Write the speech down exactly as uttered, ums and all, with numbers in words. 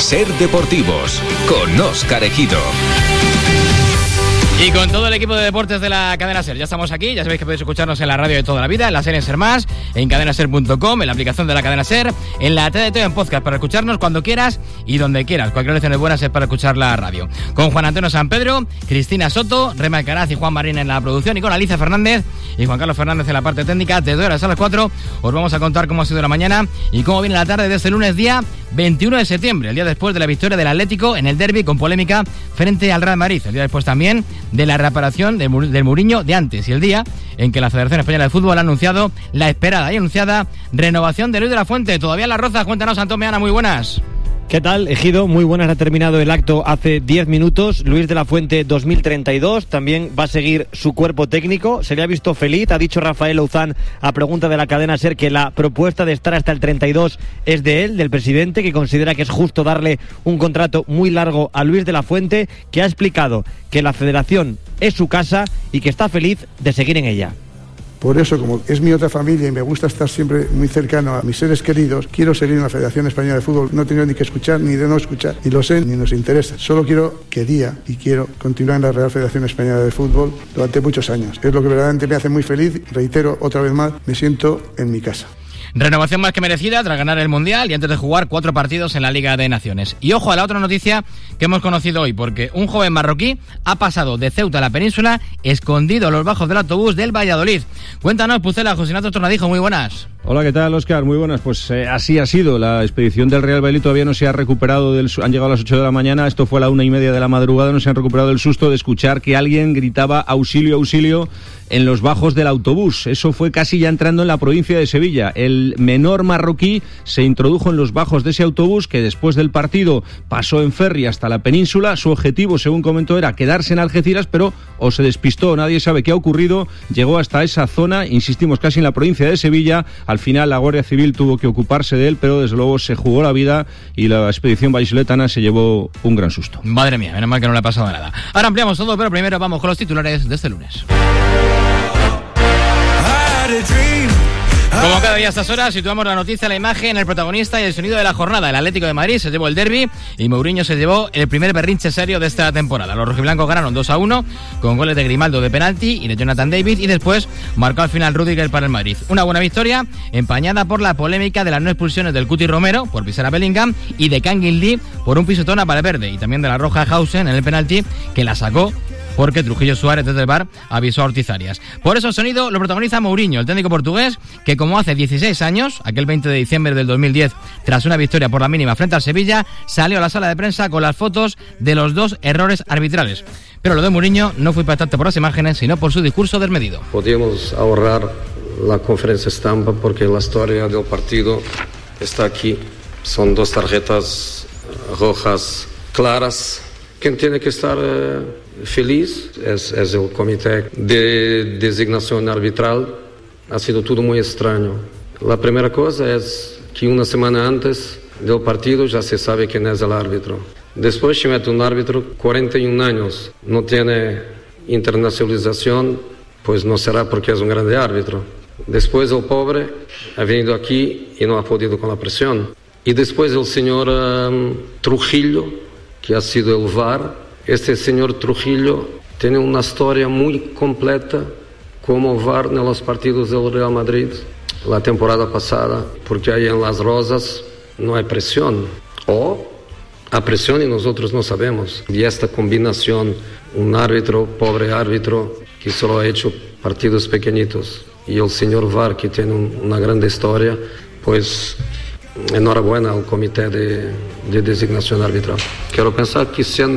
Ser Deportivos, con Óscar Ejido. Y con todo el equipo de deportes de la cadena SER, ya estamos aquí, ya sabéis que podéis escucharnos en la radio de toda la vida, en la serie SER más, en cadena ser punto com, en la aplicación de la cadena SER, en la T D T en podcast para escucharnos cuando quieras y donde quieras. Cualquier lección es buena es para escuchar la radio. Con Juan Antonio San Pedro, Cristina Soto, Rema Alcaraz y Juan Marín en la producción, y con Alicia Fernández y Juan Carlos Fernández en la parte técnica. Desde horas a las cuatro os vamos a contar cómo ha sido la mañana y cómo viene la tarde de este lunes día veintiuno de septiembre, el día después de la victoria del Atlético en el derbi con polémica frente al Real Madrid, el día después también de la reparación del, Mur- del Mourinho de antes, y el día en que la Federación Española de Fútbol ha anunciado la esperada y anunciada renovación de Luis de la Fuente. Todavía en Las Rozas. Cuéntanos, Antón Meana, muy buenas. ¿Qué tal, Ejido? Muy buenas, ha terminado el acto hace diez minutos. Luis de la Fuente dos mil treinta y dos, también va a seguir su cuerpo técnico. Se le ha visto feliz, ha dicho Rafael Louzán a pregunta de la cadena SER que la propuesta de estar hasta el treinta y dos es de él, del presidente, que considera que es justo darle un contrato muy largo a Luis de la Fuente, que ha explicado que la federación es su casa y que está feliz de seguir en ella. Por eso, como es mi otra familia y me gusta estar siempre muy cercano a mis seres queridos, quiero seguir en la Federación Española de Fútbol. No he tenido ni que escuchar, ni de no escuchar, ni lo sé, ni nos interesa. Solo quiero, quería y quiero continuar en la Real Federación Española de Fútbol durante muchos años. Es lo que verdaderamente me hace muy feliz. Reitero otra vez más, me siento en mi casa. Renovación más que merecida tras ganar el Mundial y antes de jugar cuatro partidos en la Liga de Naciones. Y ojo a la otra noticia que hemos conocido hoy, porque un joven marroquí ha pasado de Ceuta a la península escondido a los bajos del autobús del Valladolid. Cuéntanos, Pucela, José Ignacio Tornadijo, muy buenas. Hola, ¿qué tal, Óscar? Muy buenas. Pues eh, así ha sido. La expedición del Real Valladolid todavía no se ha recuperado. Del, han llegado a las ocho de la mañana. Esto fue a la una y media de la madrugada. No se han recuperado del susto de escuchar que alguien gritaba auxilio, auxilio en los bajos del autobús. Eso fue casi ya entrando en la provincia de Sevilla. El menor marroquí se introdujo en los bajos de ese autobús que después del partido pasó en ferry hasta la península. Su objetivo, según comentó, era quedarse en Algeciras, pero o se despistó, nadie sabe qué ha ocurrido. Llegó hasta esa zona, insistimos, casi en la provincia de Sevilla. Al final la Guardia Civil tuvo que ocuparse de él, pero desde luego se jugó la vida y la expedición vallisoletana se llevó un gran susto. Madre mía, menos mal que no le ha pasado nada. Ahora ampliamos todo, pero primero vamos con los titulares de este lunes. Como cada día a estas horas, situamos la noticia, la imagen, el protagonista y el sonido de la jornada. El Atlético de Madrid se llevó el derbi y Mourinho se llevó el primer berrinche serio de esta temporada. Los rojiblancos ganaron dos a uno con goles de Grimaldo de penalti y de Jonathan David, y después marcó al final Rüdiger para el Madrid. Una buena victoria empañada por la polémica de las no expulsiones del Cuti Romero por pisar a Bellingham y de Kangin Lee por un pisotón a Valverde, y también de la roja Hausen en el penalti que la sacó porque Trujillo Suárez desde el V A R avisó a Ortiz Arias. Por eso el sonido lo protagoniza Mourinho, el técnico portugués, que como hace dieciséis años, aquel veinte de diciembre del dos mil diez, tras una victoria por la mínima frente al Sevilla, salió a la sala de prensa con las fotos de los dos errores arbitrales. Pero lo de Mourinho no fue impactante por las imágenes, sino por su discurso desmedido. Podíamos ahorrar la conferencia estampa porque la historia del partido está aquí. Son dos tarjetas rojas claras. Quien tiene que estar eh, feliz es, es el comité de designación arbitral. Ha sido todo muy extraño. La primera cosa es que una semana antes del partido ya se sabe quién es el árbitro. Después se mete un árbitro, cuarenta y un años, no tiene internacionalización, pues no será porque es un grande árbitro. Después el pobre ha venido aquí y no ha podido con la presión. Y después el señor um, Trujillo, que ha sido el V A R. Este señor Trujillo tiene una historia muy completa como V A R en los partidos del Real Madrid la temporada pasada, porque ahí en Las Rozas no hay presión, o hay presión y nosotros no sabemos. Y esta combinación, un árbitro, pobre árbitro, que solo ha hecho partidos pequeñitos, y el señor V A R, que tiene un, una gran historia, pues enhorabuena al comité de, de designación arbitral. Quiero pensar que siendo